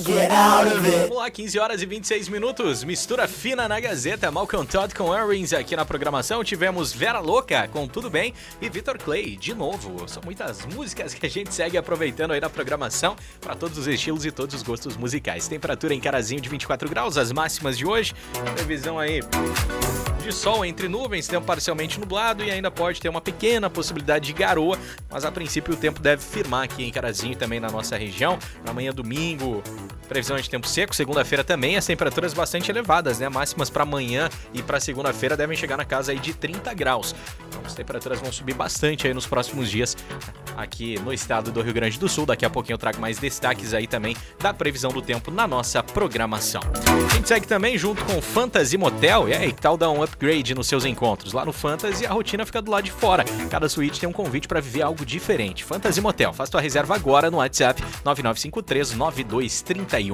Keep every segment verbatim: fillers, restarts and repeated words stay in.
get out of it. Vamos lá, quinze horas e vinte e seis minutos. Mistura fina na Gazeta. Malcolm Todd com Earrings aqui na programação. Tivemos Vera Louca com Tudo Bem e Vitor Clay de novo. São muitas músicas que a gente segue aproveitando aí na programação para todos os estilos e todos os gostos musicais. Temperatura em Carazinho de vinte e quatro graus, as máximas de hoje. Previsão aí de sol entre nuvens, tempo parcialmente nublado e ainda pode ter uma pequena possibilidade de garoa, mas a princípio o tempo deve firmar aqui em Carazinho e também na nossa região. Na manhã domingo, previsão de tempo seco, segunda-feira também, as temperaturas bastante elevadas, né? Máximas para amanhã e para segunda-feira devem chegar na casa aí de trinta graus. Então, as temperaturas vão subir bastante aí nos próximos dias aqui no estado do Rio Grande do Sul. Daqui a pouquinho eu trago mais destaques aí também da previsão do tempo na nossa programação. A gente segue também junto com o Fantasy Motel. E aí, que tal dar um upgrade nos seus encontros? Lá no Fantasy a rotina fica do lado de fora. Cada suíte tem um convite para viver algo diferente. Fantasy Motel, faz tua reserva agora no WhatsApp nove nove cinco três nove dois três um.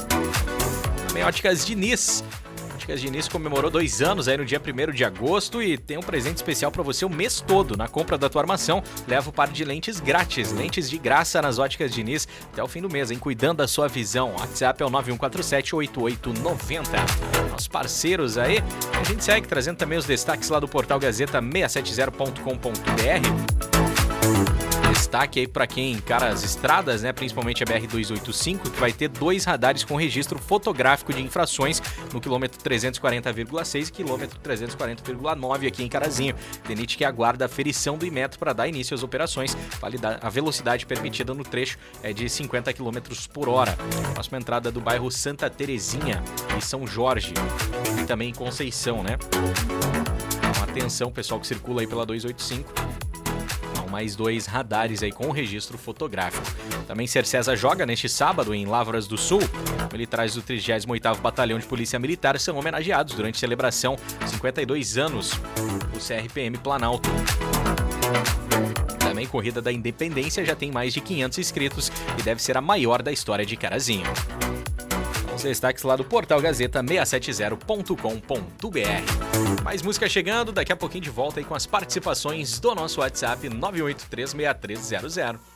Também Óticas Diniz. Óticas Diniz comemorou dois anos aí no dia primeiro de agosto e tem um presente especial para você o mês todo. Na compra da tua armação, leva o par de lentes grátis. Lentes de graça nas Óticas Diniz até o fim do mês, hein? Cuidando da sua visão. WhatsApp é o nove um quatro sete oito oito nove zero. Nossos parceiros aí. A gente segue trazendo também os destaques lá do portal Gazeta seiscentos e setenta ponto com ponto br. Destaque aí para quem encara as estradas, né, principalmente a B R duzentos e oitenta e cinco, que vai ter dois radares com registro fotográfico de infrações no quilômetro trezentos e quarenta vírgula seis e quilômetro trezentos e quarenta vírgula nove aqui em Carazinho. D N I T que aguarda a ferição do Inmetro para dar início às operações. A velocidade permitida no trecho é de cinquenta quilômetros por hora. Próxima entrada do bairro Santa Terezinha e São Jorge. E também em Conceição, né? Então, atenção, pessoal que circula aí pela duzentos e oitenta e cinco. Mais dois radares aí com registro fotográfico. Também Cercesa joga neste sábado em Lavras do Sul. Militares do trigésimo oitavo Batalhão de Polícia Militar são homenageados durante celebração cinquenta e dois anos do C R P M Planalto. Também Corrida da Independência já tem mais de quinhentos inscritos e deve ser a maior da história de Carazinho. Os destaques lá do portal Gazeta seiscentos e setenta ponto com ponto br. Mais música chegando, daqui a pouquinho de volta aí com as participações do nosso WhatsApp nove oito três seis três zero zero.